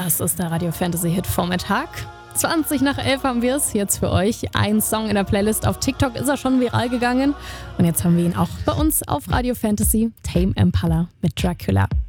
Das ist der Radio Fantasy Hit Vormittag. 20 nach 11 haben wir es jetzt für euch. Ein Song in der Playlist auf TikTok ist er schon viral gegangen. Und jetzt haben wir ihn auch bei uns auf Radio Fantasy. Tame Impala mit Dracula.